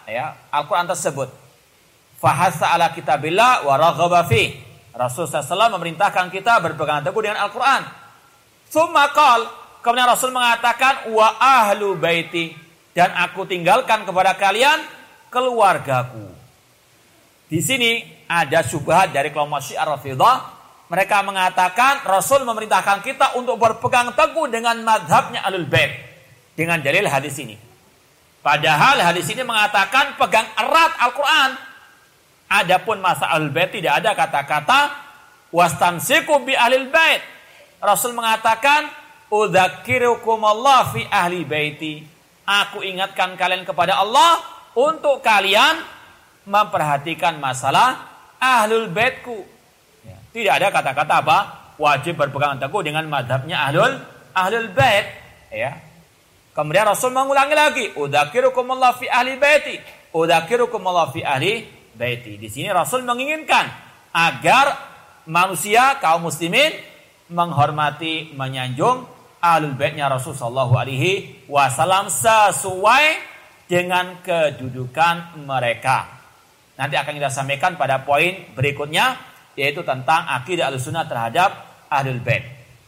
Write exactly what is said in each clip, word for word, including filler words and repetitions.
ya Al-Quran tersebut. Fahassa ala kitabillah wa raghaba fi. Rasulullah shallallahu alaihi wasallam memerintahkan kita berpegang teguh dengan Al-Quran. Tsumma qala, kemudian Rasul mengatakan wa ahlu baiti, dan aku tinggalkan kepada kalian keluargaku. Di sini ada syubhat dari kelompok Syiah Rafidhah. Mereka mengatakan Rasul memerintahkan kita untuk berpegang teguh dengan mazhabnya Ahlul Bait dengan dalil hadis ini. Padahal hadis ini mengatakan pegang erat Al-Quran. Adapun masa Ahlul Bait tidak ada kata-kata wastamsiku bi Ahlil Bait. Rasul mengatakan udzakirukumullah fi ahli baiti. Aku ingatkan kalian kepada Allah untuk kalian memperhatikan masalah Ahlul Baitku. Ya. Tidak ada kata-kata apa? Wajib berpegang teguh dengan mazhabnya Ahlul Ahlul Bait. Ya. Kemudian Rasul mengulangi lagi, udzakirukumullah fi ahli baiti. Udzakirukumullah fi ahli baiti. Di sini Rasul menginginkan agar manusia kaum muslimin menghormati, menyanjung Ahlul Baitnya Rasulullah sallallahu alaihi wasallam sesuai dengan kedudukan mereka. Nanti akan kita sampaikan pada poin berikutnya, yaitu tentang akidah Ahlussunnah terhadap Ahlul Bait.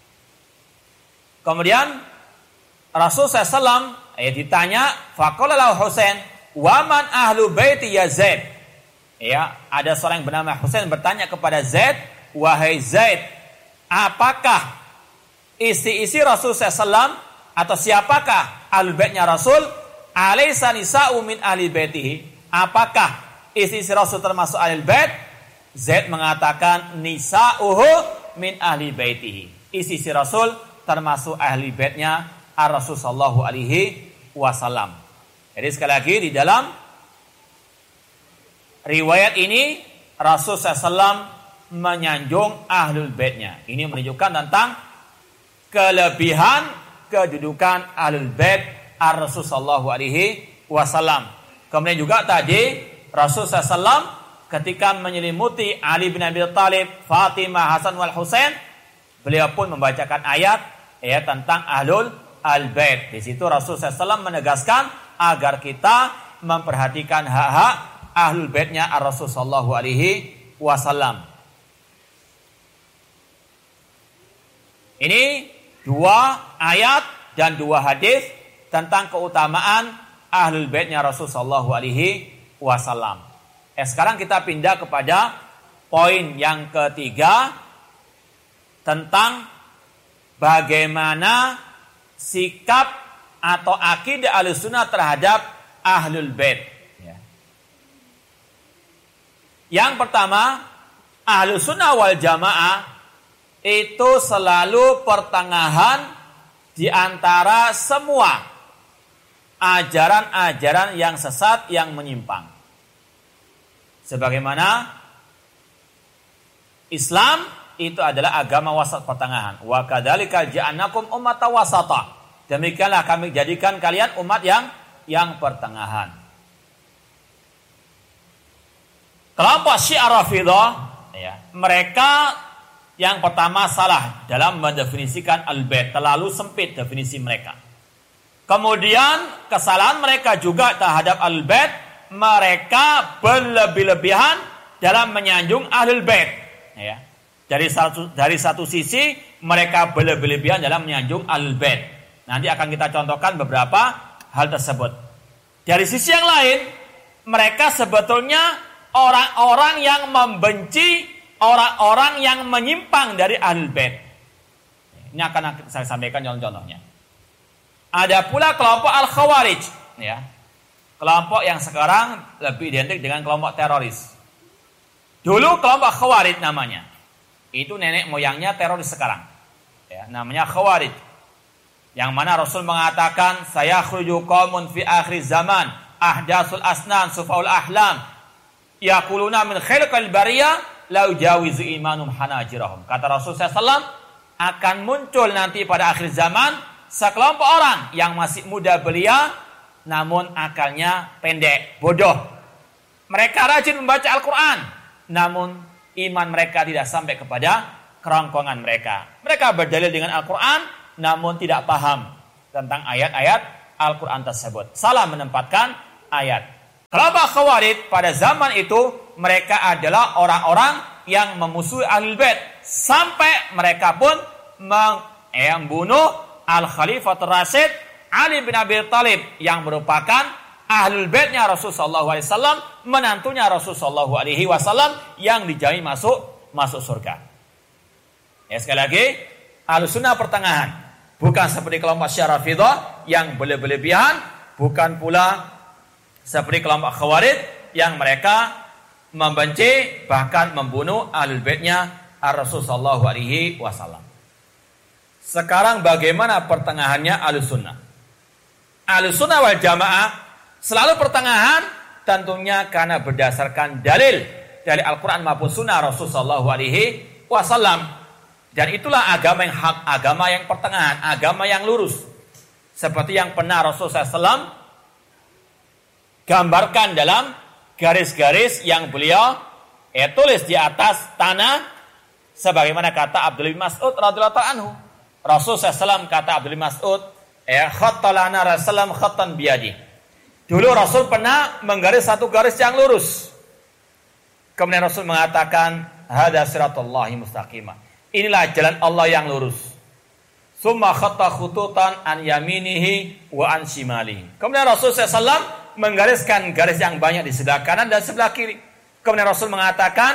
Kemudian Rasulullah sallallahu alaihi wasallam eh, ditanya, faqala lahu Husain, wa man ahlu baiti ya Zaid? Ya, ada seorang yang bernama Husain bertanya kepada Zaid, wahai Zaid, apakah isi-isi Rasul sallallahu alaihi wasallam atau siapakah Ahlul Baitnya Rasul? Alaysa nisa'u min ahli baitihi? Apakah isi-isi Rasul termasuk Ahlul Bait? Zaid mengatakan nisa'uhu min ahli baitihi. Isi-isi Rasul termasuk ahli baitnya Ar-Rasul sallallahu alaihi wasallam. Jadi sekali lagi di dalam riwayat ini Rasul sallallahu alaihi wasallam menyanjung Ahlul Baitnya. Ini menunjukkan tentang kelebihan kedudukan Ahlul Bait Ar-Rasul sallallahu alaihi wasallam. Kemudian juga tadi Rasul sallallahu alaihi wasallam ketika menyelimuti Ali bin Abi Thalib, Fatimah, Hasan wal Husain, beliau pun membacakan ayat ya tentang Ahlul Al-Bait. Di situ Rasul sallallahu alaihi wasallam menegaskan agar kita memperhatikan hak-hak Ahlul Baitnya Ar-Rasul sallallahu alaihi wasallam. Ini dua ayat dan dua hadis tentang keutamaan Ahlul Baitnya Rasul sallallahu alaihi wasallam. Eh, sekarang kita pindah kepada poin yang ketiga tentang bagaimana sikap atau akidah Ahlussunnah terhadap Ahlul Bait. Ya. Yang pertama, Ahlussunnah wal Jamaah itu selalu pertengahan di antara semua ajaran-ajaran yang sesat, yang menyimpang. Sebagaimana Islam itu adalah agama wasat, pertengahan. Wa kadzalika ja'alnakum ummatan wasata. Demikianlah kami jadikan kalian umat yang yang pertengahan. Kelompok Syiah Rafidhah, ya, mereka yang pertama salah dalam mendefinisikan Al-Bait, terlalu sempit definisi mereka. Kemudian kesalahan mereka juga terhadap Al-Bait, mereka berlebih-lebihan dalam menyanjung Ahlul Bait. Ya. Dari satu dari satu sisi mereka berlebih-lebihan dalam menyanjung Ahlul Bait. Nanti akan kita contohkan beberapa hal tersebut. Dari sisi yang lain, mereka sebetulnya orang-orang yang membenci orang-orang yang menyimpang dari Ahlul Bait. Ini akan saya sampaikan contoh-contohnya. Ada pula kelompok Al-Khawarij, ya. Kelompok yang sekarang lebih identik dengan kelompok teroris. Dulu kelompok Khawarij namanya. Itu nenek moyangnya teroris sekarang. Ya, namanya Khawarij. Yang mana Rasul mengatakan, saya khruju qaumun fi akhir zaman, ahdasul asnan, sufaul ahlam, yaquluna min khairil bariyah lau jawizu imanum hanajirahum. Kata Rasulullah sallallahu alaihi wasallam, akan muncul nanti pada akhir zaman sekelompok orang yang masih muda belia, namun akalnya pendek, bodoh. Mereka rajin membaca Al-Quran, namun iman mereka tidak sampai kepada kerongkongan mereka. Mereka berdalil dengan Al-Quran, namun tidak paham tentang ayat-ayat Al-Quran tersebut. Salah menempatkan ayat. Kelompok Khawarij pada zaman itu mereka adalah orang-orang yang memusuhi Ahlul Bait sampai mereka pun meng, eh, membunuh Al-Khalifatul Rasyid Ali bin Abi Thalib yang merupakan Ahlul Baitnya Rasulullah shallallahu alaihi wasallam, menantunya Rasulullah shallallahu alaihi wasallam yang dijamin masuk masuk surga. Ya, sekali lagi, Ahlus Sunnah pertengahan, bukan seperti kelompok Syiah Rafidhah yang berlebihan, bukan pula seperti kelompok Khawarij yang mereka membenci bahkan membunuh Ahlul Baitnya Rasul sallallahu alaihi wasallam. Sekarang bagaimana pertengahannya Ahlus Sunnah? Ahlus Sunnah wal Jamaah selalu pertengahan, tentunya karena berdasarkan dalil dari Al-Quran maupun Sunnah Rasul sallallahu alaihi wasallam. Dan itulah agama yang hak, agama yang pertengahan, agama yang lurus. Seperti yang pernah Rasul sallallahu alaihi wasallam gambarkan dalam garis-garis yang beliau eh, tulis di atas tanah, sebagaimana kata Abdullah bin Mas'ud radhiyallahu anhu. Rasul sallallahu alaihi wasallam kata Abdullah bin Mas'ud, eh khattalana Rasulullah khattan biyadi. Dulu Rasul pernah menggaris satu garis yang lurus. Kemudian Rasul mengatakan, hada siratullahi mustaqimah. Inilah jalan Allah yang lurus. Summa khatta khututan an yaminihi wa an shimalihi. Kemudian Rasul sallallahu alaihi wasallam menggariskan garis yang banyak di sebelah kanan dan sebelah kiri. Kemudian Rasul mengatakan,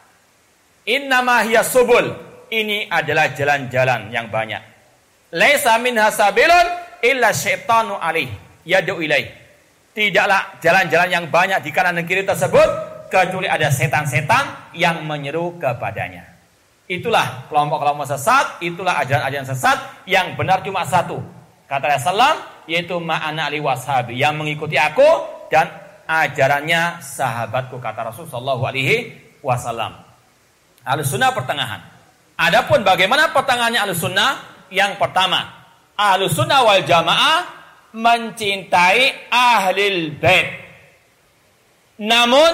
innama hiya subul. Ini adalah jalan-jalan yang banyak. Laisa minha sabilun illa syaitanu alaih yad'u ilaih. Tidaklah jalan-jalan yang banyak di kanan dan kiri tersebut kecuali ada setan-setan yang menyeru kepadanya. Itulah kelompok-kelompok sesat, itulah ajaran-ajaran sesat yang benar cuma satu. Kata Rasulullah, yaitu ma'ana ali washabi, yang mengikuti aku dan ajarannya sahabatku, kata Rasul sallallahu alaihi wasallam. Ahlus Sunnah pertengahan. Adapun bagaimana pertengahannya Ahlus Sunnah? Yang pertama, Ahlus Sunnah wal Jamaah mencintai Ahlul Bait. Namun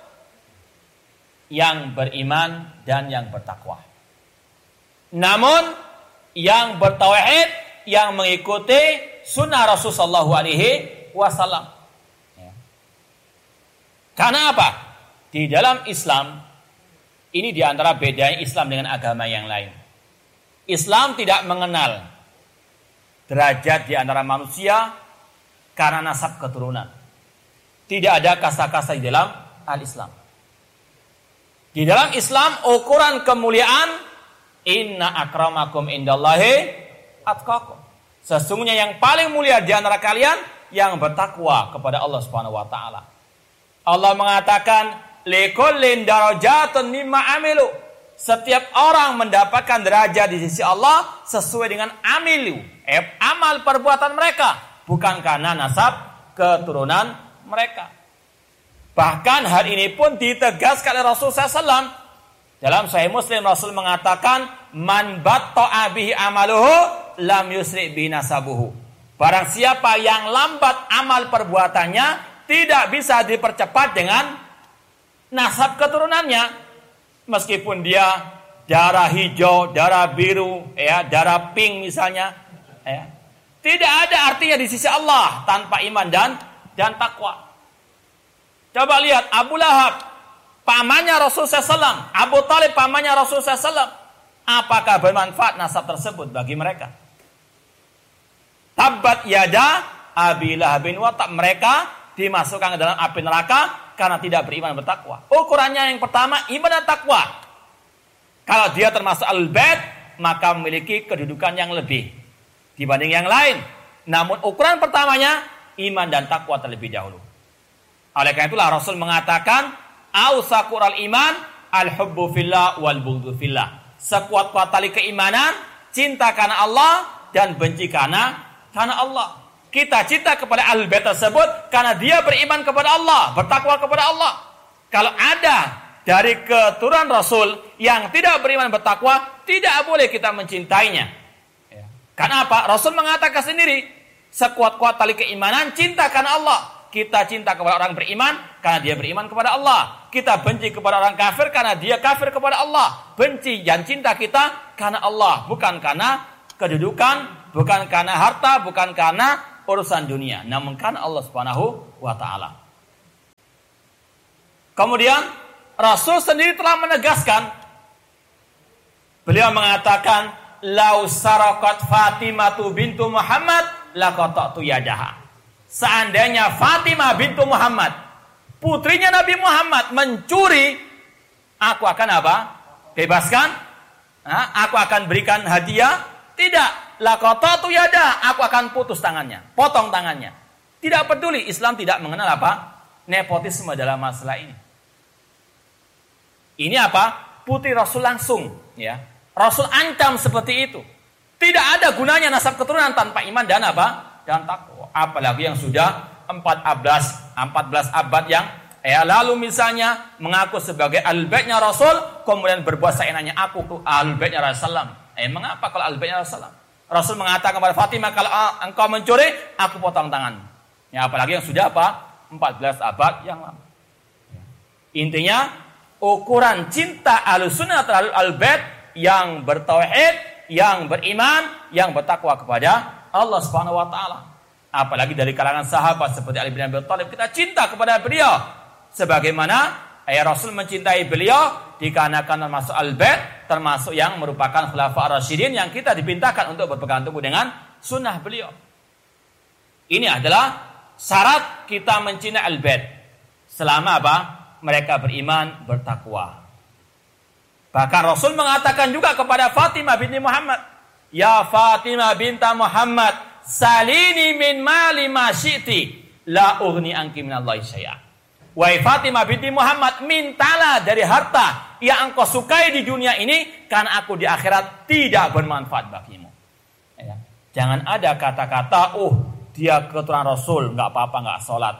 yang beriman dan yang bertakwa. Namun yang bertauhid, yang mengikuti sunnah Rasul sallallahu alaihi wasallam. Ya. Karena apa? Di dalam Islam, ini diantara bedanya Islam dengan agama yang lain. Islam tidak mengenal derajat di antara manusia karena nasab keturunan. Tidak ada kasta-kasta di dalam al-Islam. Di dalam Islam ukuran kemuliaan, inna akramakum indallahi atqakum. Sesungguhnya yang paling mulia di antara kalian yang bertakwa kepada Allah Subhanahu wa taala. Allah mengatakan, likullin darajatun mimma amilu. Setiap orang mendapatkan derajat di sisi Allah sesuai dengan amilu, eh, amal perbuatan mereka, bukan karena nasab keturunan mereka. Bahkan hal ini pun ditegaskan oleh Rasul sallallahu alaihi wasallam. Dalam Sahih Muslim Rasul mengatakan, man batta'a bihi amaluhu lam yusri bi nasabuhu. Barang siapa yang lambat amal perbuatannya, tidak bisa dipercepat dengan nasab keturunannya. Meskipun dia darah hijau, darah biru, ya, darah pink misalnya, ya. Tidak ada artinya di sisi Allah tanpa iman dan dan takwa. Coba lihat Abu Lahab, pamannya Rasul sallallahu alaihi wasallam, Abu Thalib pamannya Rasul sallallahu alaihi wasallam. Apakah bermanfaat nasab tersebut bagi mereka? Tabbat yada Abi Lahabin wa tab, mereka dimasukkan ke dalam api neraka karena tidak beriman bertakwa. Ukurannya yang pertama iman dan takwa. Kalau dia termasuk Ahlul Bait, maka memiliki kedudukan yang lebih dibanding yang lain. Namun ukuran pertamanya iman dan takwa terlebih dahulu. Oleh karena itulah Rasul mengatakan, ausaqural iman al-hubbu fillah wal bughdu fillah. Sekuat-kuat tali keimanan, cinta karena Allah dan benci karena karena Allah. Kita cinta kepada Ahlul Bait tersebut karena dia beriman kepada Allah, bertakwa kepada Allah. Kalau ada dari keturunan Rasul yang tidak beriman bertakwa, tidak boleh kita mencintainya. Ya. Karena apa? Rasul mengatakan sendiri, sekuat-kuat tali keimanan, cinta karena Allah. Kita cinta kepada orang beriman karena dia beriman kepada Allah. Kita benci kepada orang kafir karena dia kafir kepada Allah. Benci dan cinta kita karena Allah, bukan karena kedudukan, bukan karena harta, bukan karena urusan dunia, namun karena Allah Subhanahu wa taala. Kemudian Rasul sendiri telah menegaskan, beliau mengatakan, "Lau sarakat Fatimatu bintu Muhammad laqata'tu yadaha." Seandainya Fatimah bintu Muhammad, putrinya Nabi Muhammad, mencuri, aku akan apa? Bebaskan? Nah, aku akan berikan hadiah? Tidak. Laqata'tu yadaha, aku akan putus tangannya, potong tangannya. Tidak peduli, Islam tidak mengenal apa? Nepotisme dalam masalah ini. Ini apa? Putri Rasul langsung, ya. Rasul ancam seperti itu. Tidak ada gunanya nasab keturunan tanpa iman dan apa? Dan takwa. Apalagi yang sudah empat belas abad yang ya, lalu misalnya mengaku sebagai ahlul baitnya Rasul, kemudian berbuat seenaknya, aku tuh ahlul baitnya Rasulullah. Eh, mengapa kalau ahlul baitnya Rasulullah? Rasul mengatakan kepada Fatimah, kalau engkau mencuri, aku potong tangan. Ya, apalagi yang sudah apa? empat belas abad yang lama. Intinya, ukuran cinta Ahlussunnah terhadap ahlul bait yang bertauhid, yang beriman, yang bertakwa kepada Allah Subhanahu wa taala. Apalagi dari kalangan sahabat seperti Ali bin Abi Thalib, kita cinta kepada beliau sebagaimana ayah Rasul mencintai beliau dikarenakan termasuk al-bait, termasuk yang merupakan khulafa ar-rasyidin yang kita dipintakan untuk berpegang teguh dengan sunnah beliau. Ini adalah syarat kita mencintai al-bait selama apa? Mereka beriman, bertakwa. Bahkan Rasul mengatakan juga kepada Fatimah binti Muhammad, "Ya Fatimah binta Muhammad, salini min mali ma syi'ti, la ughni anki minallahi syai'a." Wahai Fatimah binti Muhammad, mintalah dari harta yang engkau sukai di dunia ini, karena aku di akhirat tidak bermanfaat bagimu. Ya. Jangan ada kata-kata, oh dia keturunan Rasul, nggak apa-apa, nggak sholat.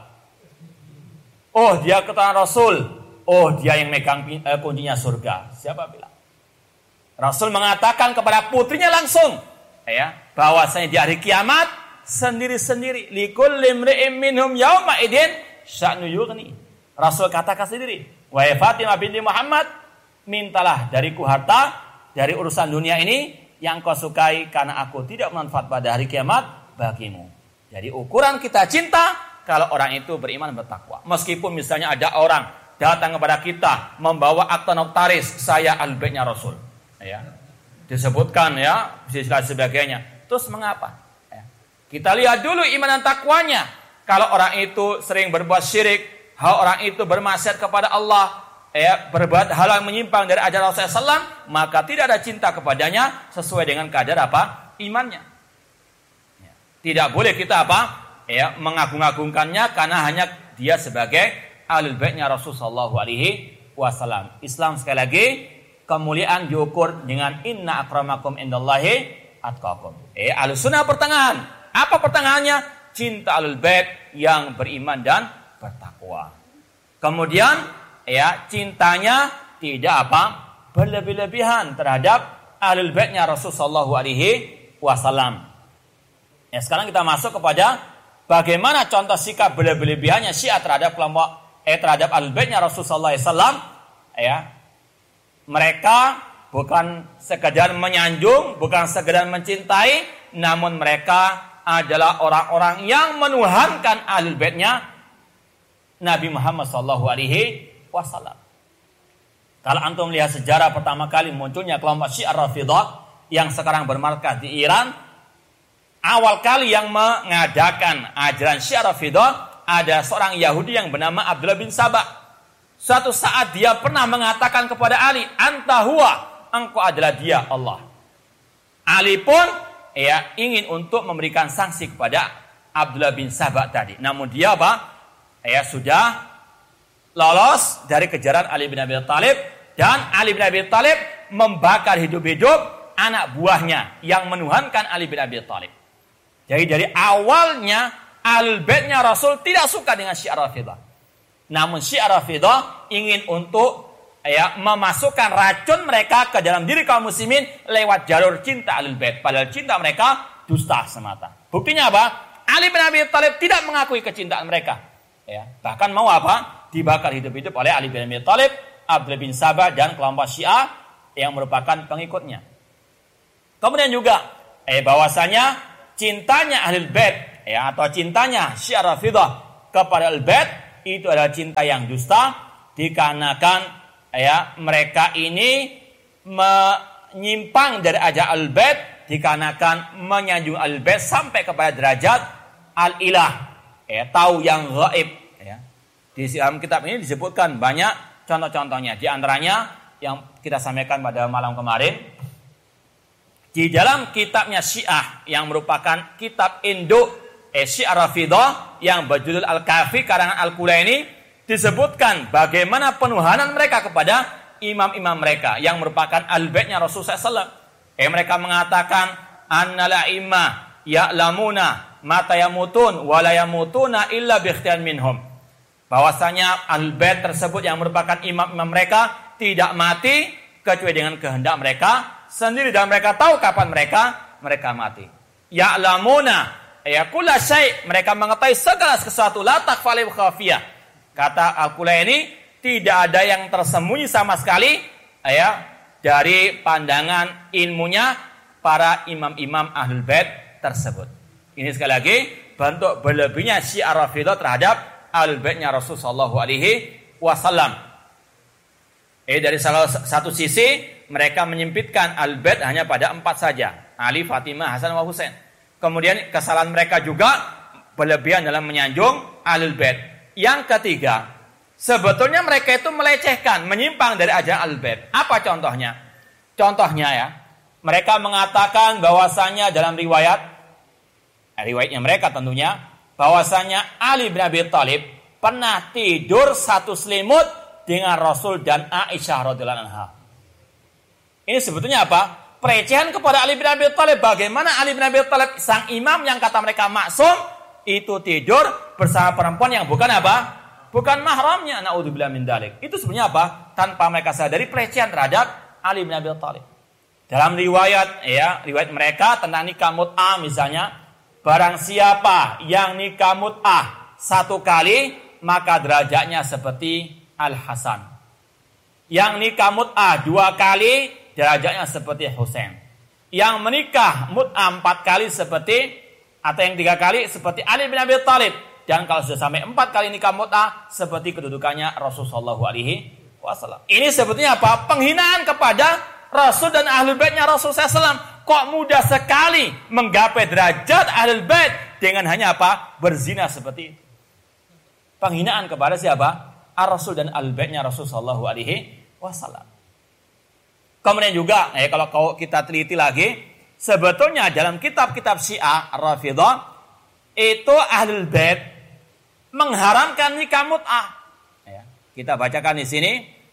Oh dia keturunan Rasul, oh dia yang megang eh, kuncinya surga. Siapa bilang? Rasul mengatakan kepada putrinya langsung, ya, bahwasanya di hari kiamat sendiri-sendiri, likulli imri'in minhum yauma idin sya'nu yughni. Rasul katakan sendiri, wahai Fatimah binti Muhammad, mintalah dariku harta dari urusan dunia ini yang kau sukai, karena aku tidak bermanfaat pada hari kiamat bagimu. Jadi ukuran kita cinta kalau orang itu beriman, bertakwa. Meskipun misalnya ada orang datang kepada kita membawa akta notaris, saya ahlul baitnya Rasul, ya, disebutkan ya, dan sebagainya. Terus mengapa? Ya. Kita lihat dulu iman dan takwanya. Kalau orang itu sering berbuat syirik, hal orang itu bermaksiat kepada Allah, ya, berbuat hal yang menyimpang dari ajaran Rasulullah shallallahu alaihi wasallam, maka tidak ada cinta kepadanya sesuai dengan kadar apa? Imannya. Ya. Tidak boleh kita apa? Ya, mengagung-agungkannya karena hanya dia sebagai ahlul baitnya Rasul sallallahu alaihi wasallam. Islam sekali lagi kemuliaan diukur dengan inna akramakum indallahi atqakum. Eh, Ahlussunnah pertengahan. Apa pertengahannya? Cinta ahlul bait yang beriman dan bertakwa. Kemudian ya, cintanya tidak apa? Berlebih-lebihan terhadap ahlul baitnya Rasul sallallahu alaihi wasallam. Ya, sekarang kita masuk kepada bagaimana contoh sikap berlebih-lebihannya Syiah terhadap kelompok eh terhadap ahlul baitnya Rasul sallallahu alaihi wasallam. Ya. Mereka bukan sekedar menyanjung, bukan sekedar mencintai, namun mereka adalah orang-orang yang menuhankan ahlul baitnya Nabi Muhammad sallallahu alaihi wasallam. Kalau antum lihat sejarah pertama kali munculnya kelompok Syiah Rafidhah yang sekarang bermarkas di Iran, awal kali yang mengadakan ajaran Syiah Rafidhah ada seorang Yahudi yang bernama Abdullah bin Sabah. Suatu saat dia pernah mengatakan kepada Ali, "Anta huwa," engkau adalah dia, Allah. Ali pun ya ingin untuk memberikan sanksi kepada Abdullah bin Sabah tadi. Namun dia apa? Ya sudah lolos dari kejaran Ali bin Abi Thalib, dan Ali bin Abi Thalib membakar hidup-hidup anak buahnya yang menuhankan Ali bin Abi Thalib. Jadi dari awalnya ahlul baitnya Rasul tidak suka dengan Syiah Rafidhah. Namun Syiah Rafidhah ingin untuk ya memasukkan racun mereka ke dalam diri kaum muslimin lewat jalur cinta ahlul bait. Padahal cinta mereka dusta semata. Buktinya apa? Ali bin Abi Thalib tidak mengakui kecintaan mereka. Ya, bahkan mau apa? Dibakar hidup-hidup oleh Ali bin Abi Thalib, Abdullah bin Sabah dan kelompok Syiah yang merupakan pengikutnya. Kemudian juga eh bahwasanya cintanya ahlul bait ya atau cintanya Syiah Rafidhah kepada ahlul bait itu adalah cinta yang dusta, dikarenakan ya mereka ini menyimpang dari ajaran al-bait, dikarenakan menyanjung al-bait sampai kepada derajat al-ilah, ya, tahu yang gaib, ya. Di dalam kitab ini disebutkan banyak contoh-contohnya. Di antaranya yang kita sampaikan pada malam kemarin, di dalam kitabnya Syiah yang merupakan kitab induk eh, Syiah Rafidah yang berjudul Al-Kafi karangan Al-Kulaini, disebutkan bagaimana penuhanan mereka kepada imam-imam mereka yang merupakan al-baitnya Rasulullah sallallahu alaihi wasallam. Eh, mereka mengatakan annal a'immah ya'lamuna mata yamutun wa la yamutuna illa bi ikhtiyar minhum. Bahwasanya al-bait tersebut yang merupakan imam-imam mereka tidak mati kecuali dengan kehendak mereka sendiri, dan mereka tahu kapan mereka mereka mati. Ya'lamuna ya kulla syai', mereka mengetahui segala sesuatu, la takhfa alaihim khafiyah. Kata Al-Kulaini, tidak ada yang tersembunyi sama sekali ya dari pandangan ilmunya para imam-imam Ahlul Bait tersebut. Ini sekali lagi bentuk berlebihnya Syiah Rafidah terhadap Ahlul Baitnya Rasul sallallahu alaihi wasallam. Eh dari salah satu sisi mereka menyempitkan Ahlul Bait hanya pada empat saja, Ali, Fatimah, Hasan, wa Husain. Kemudian kesalahan mereka juga berlebihan dalam menyanjung Ahlul Bait. Yang ketiga, sebetulnya mereka itu melecehkan, menyimpang dari ajaran Ahlul Bait. Apa contohnya? Contohnya ya, mereka mengatakan bahwasanya dalam riwayat, riwayatnya mereka tentunya, bahwasanya Ali bin Abi Thalib pernah tidur satu selimut dengan Rasul dan Aisyah radhiyallahu anha. Ini sebetulnya apa? Pelecehan kepada Ali bin Abi Thalib. Bagaimana Ali bin Abi Thalib, sang imam yang kata mereka maksum, itu tidur bersama perempuan yang bukan apa? Bukan mahramnya. Naudzubillah min dzalik. Itu sebenarnya apa? Tanpa mereka sadari pelecehan terhadap Ali bin Abi Thalib. Dalam riwayat ya, riwayat mereka tentang nikah mut'ah misalnya, barang siapa yang nikah mut'ah satu kali, maka derajatnya seperti Al-Hasan. Yang nikah mut'ah dua kali, derajatnya seperti Husain. Yang menikah mut'ah empat kali seperti, atau yang tiga kali seperti Ali bin Abi Thalib. Dan kalau sudah sampai empat kali nikah mut'ah, seperti kedudukannya Rasulullah sallallahu alaihi wasallam. Ini sebetulnya apa? Penghinaan kepada Rasul dan Ahlul Baitnya Rasulullah sallallahu alaihi wasallam. Kok mudah sekali menggapai derajat Ahlul Bait dengan hanya apa? Berzina seperti itu. Penghinaan kepada siapa? Ar-Rasul dan Ahlul Baitnya Rasulullah sallallahu alaihi wasallam. Kemudian juga, eh, kalau kita teliti lagi, sebetulnya dalam kitab-kitab Syiah Rafidah itu Ahlul Bait mengharamkan nikah mut'ah. Ya, kita bacakan di sini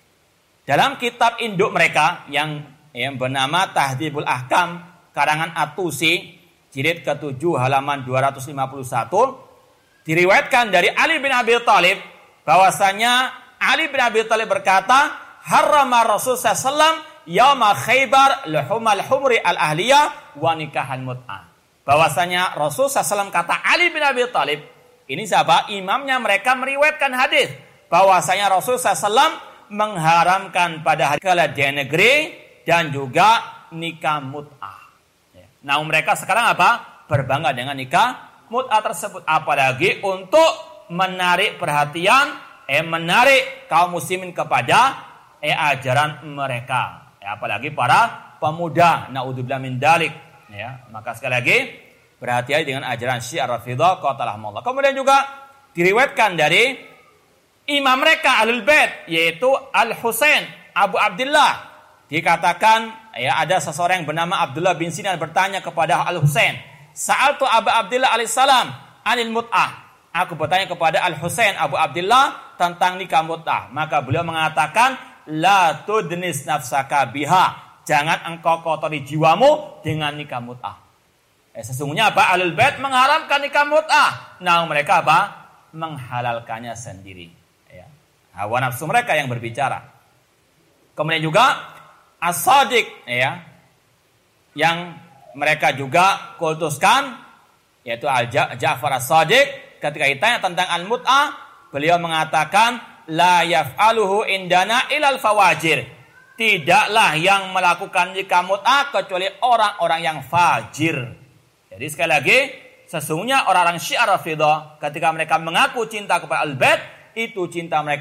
dalam kitab induk mereka yang yang bernama Tahdhibul Ahkam karangan At-Tusi, jilid ketujuh halaman dua ratus lima puluh satu, diriwayatkan dari Ali bin Abi Thalib bahwasanya Ali bin Abi Thalib berkata, harrama Rasul sallallahu alaihi wasallam yauma Khaybar luhumal humri al-ahliyah wa nikahan mut'ah. Bahwasanya Rasul sallallahu alaihi wasallam, kata Ali bin Abi Thalib, ini siapa? Imamnya mereka meriwayatkan hadis bahwasanya Rasul sallallahu alaihi wasallam mengharamkan pada hari keledai negeri dan juga nikah mut'ah. Nah, mereka sekarang apa? Berbangga dengan nikah mut'ah tersebut, apalagi untuk menarik perhatian, eh menarik kaum muslimin kepada eh ajaran mereka. Ya, apalagi para pemuda, naudzubillah min dzalik. Ya, maka sekali lagi berhati-hati dengan ajaran Syiah Rafidah qatalahumullah. Kemudian juga diriwayatkan dari imam mereka Ahlul Bait, yaitu Al-Husain Abu Abdullah. Dikatakan ya, ada seseorang yang bernama Abdullah bin Sinan bertanya kepada Al-Husain, sa'altu Abu Abdullah alaihissalam anil mut'ah. Aku bertanya kepada Al-Husain Abu Abdullah tentang nikah mut'ah. Maka beliau mengatakan, la tudnis nafsaka biha. Jangan engkau kotori jiwamu dengan nikah mut'ah. Eh, sesungguhnya apa? Ahlul Bait mengharamkan nikah mut'ah. Nah, mereka apa? Menghalalkannya sendiri. Ya. Hawa nafsu mereka yang berbicara. Kemudian juga As-Sadiq, ya, yang mereka juga kultuskan, yaitu Al-Ja'far As-Sadiq, ketika ditanya tentang al-mut'ah, beliau mengatakan, la yaf'aluhu indana ilal fawajir. Tidaklah yang melakukan nikah mut'ah kecuali orang-orang yang fajir. Jadi sekali lagi, sesungguhnya orang-orang Syiah Rafidah ketika mereka mengaku cinta kepada Al-Bait, itu cinta mereka